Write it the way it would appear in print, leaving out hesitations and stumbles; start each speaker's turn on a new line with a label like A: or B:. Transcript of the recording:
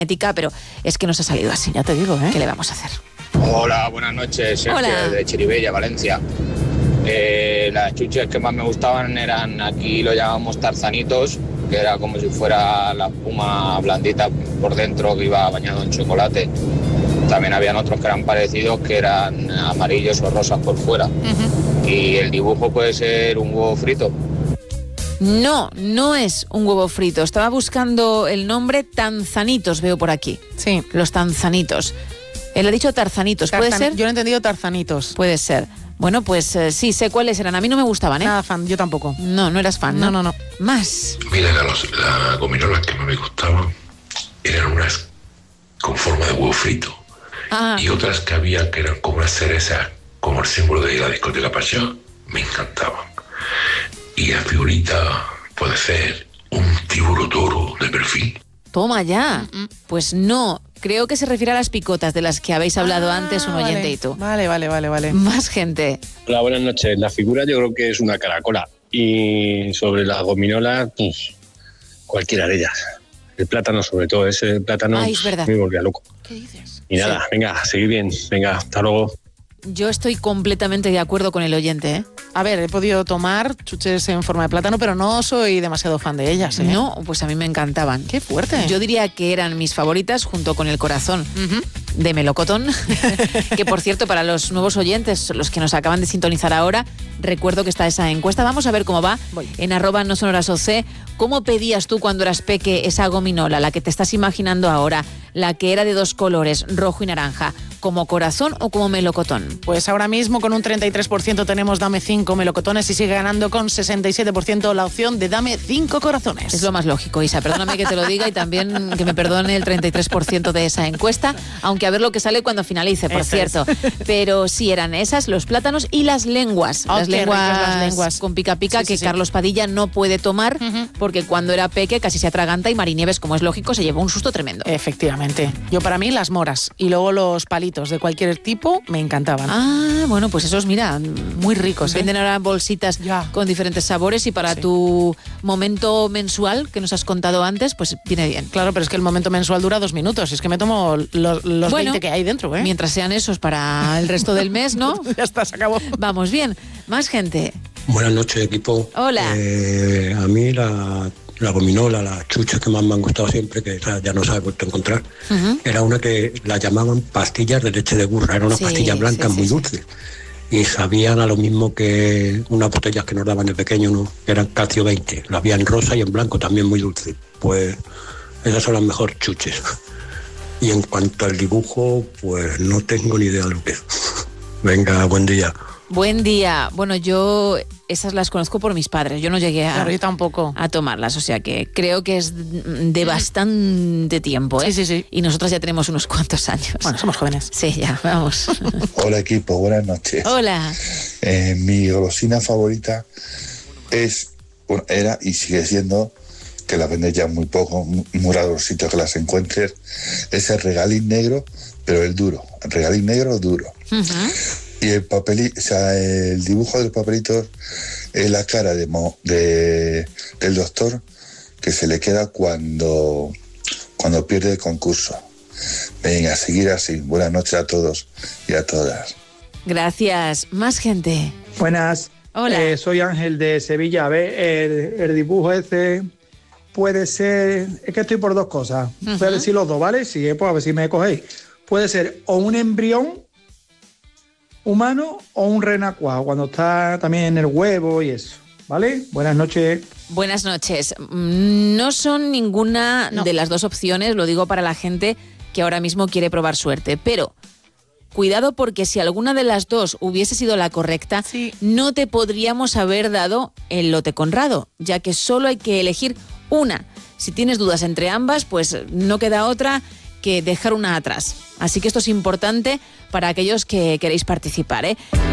A: ética, pero es que nos ha salido así.
B: Ya te digo,
A: ¿Qué le vamos a hacer?
C: Hola, buenas noches, Sergio, de Chiribella, Valencia. Las chuches que más me gustaban eran, aquí lo llamamos tarzanitos, que era como si fuera la espuma blandita por dentro que iba bañado en chocolate. También habían otros que eran parecidos, que eran amarillos o rosas por fuera. Y el dibujo puede ser un huevo frito.
A: No, no es un huevo frito. Estaba buscando el nombre tanzanitos, veo por aquí.
B: Sí.
A: Los tanzanitos. Él ha dicho tarzanitos, ¿puede ser?
B: Yo lo he entendido tarzanitos.
A: Puede ser. Bueno, pues sí, sé cuáles eran. A mí no me gustaban, ¿eh?
B: Nada fan, yo tampoco.
A: No, no eras fan, ¿no?
B: No.
A: Más.
D: Mira, las gominolas que más me gustaban eran unas con forma de huevo frito. Y otras que había que eran como unas cerezas, como el símbolo de la discoteca Pachá, me encantaban. Y la figurita puede ser un tiburón toro de perfil.
A: Toma ya. Pues no, creo que se refiere a las picotas de las que habéis hablado antes un oyente y tú.
B: Vale.
A: Más gente.
E: Hola, buenas noches. La figura yo creo que es una caracola. Y sobre las gominolas, pues cualquiera de ellas. El plátano sobre todo, ese plátano
A: es verdad.
E: me volvía loco.
A: ¿Qué dices?
E: Y nada, venga, seguid bien. Venga, hasta luego.
A: Yo estoy completamente de acuerdo con el oyente, ¿eh?
B: A ver, he podido tomar chuches en forma de plátano, pero no soy demasiado fan de ellas, ¿eh?
A: No, pues a mí me encantaban.
B: ¡Qué fuerte!
A: Yo diría que eran mis favoritas junto con el corazón de melocotón. Que, por cierto, para los nuevos oyentes, los que nos acaban de sintonizar ahora, recuerdo que está esa encuesta. Vamos a ver cómo va en @nosonorasoc. ¿Cómo pedías tú cuando eras peque esa gominola, la que te estás imaginando ahora, la que era de 2 colores, rojo y naranja? ¿Como corazón o como melocotón?
B: Pues ahora mismo con un 33% tenemos dame 5 melocotones y sigue ganando con 67% la opción de dame 5 corazones.
A: Es lo más lógico, Isa. Perdóname que te lo diga y también que me perdone el 33% de esa encuesta, aunque a ver lo que sale cuando finalice, por cierto. Pero sí, eran esas, los plátanos y las lenguas.
B: Oh,
A: las lenguas con pica pica que Carlos Padilla no puede tomar porque cuando era peque casi se atraganta y Marinieves, como es lógico, se llevó un susto tremendo.
B: Efectivamente. Yo para mí las moras y luego los palitos de cualquier tipo me encantaban.
A: Ah, bueno, pues esos, mira, muy ricos. Venden ahora bolsitas con diferentes sabores y para tu momento mensual que nos has contado antes, pues viene bien.
B: Claro, pero es que el momento mensual dura 2 minutos. Es que me tomo los 20 que hay dentro, ¿eh?
A: Mientras sean esos para el resto del mes, ¿no?
B: Ya está, se acabó.
A: Vamos bien. Más gente.
F: Buenas noches, equipo.
A: Hola.
F: A mí la gominola, las chuchas que más me han gustado siempre, que ya no se ha vuelto a encontrar, era una que la llamaban pastillas de leche de burra. Eran unas pastillas blancas muy dulces. Y sabían a lo mismo que unas botellas que nos daban de pequeño, ¿no? Eran calcio 20. Las había en rosa y en blanco, también muy dulces. Pues esas son las mejores chuches. Y en cuanto al dibujo, pues no tengo ni idea de lo que es. Venga, buen día.
A: Buen día. Bueno, yo esas las conozco por mis padres. Yo no llegué
B: yo tampoco
A: a tomarlas, o sea que creo que es de bastante tiempo, ¿eh?
B: Sí.
A: Y nosotras ya tenemos unos cuantos años.
B: Bueno, somos jóvenes.
A: Sí, ya, vamos.
G: Hola, equipo, buenas noches.
A: Hola.
G: Mi golosina favorita era y sigue siendo, que la venden ya muy poco, muy raro los sitios que las encuentres, es el regalín negro, pero el duro. El regalín negro duro. Y el el dibujo de los papelitos es la cara del doctor que se le queda cuando pierde el concurso. Venga, a seguir así. Buenas noches a todos y a todas.
A: Gracias. Más gente.
H: Buenas.
A: Hola.
H: Soy Ángel de Sevilla. A ver, el dibujo ese puede ser... Es que estoy por 2 cosas. Voy a decir los dos, ¿vale? Sí, pues a ver si me cogéis. Puede ser o un embrión humano o un renacuajo, cuando está también en el huevo y eso, ¿vale? Buenas noches.
A: Buenas noches. No son ninguna de las dos opciones, lo digo para la gente que ahora mismo quiere probar suerte, pero cuidado porque si alguna de las dos hubiese sido la correcta, no te podríamos haber dado el lote Conrado, ya que solo hay que elegir una. Si tienes dudas entre ambas, pues no queda otra que dejar una atrás. Así que esto es importante para aquellos que queréis participar, ¿eh?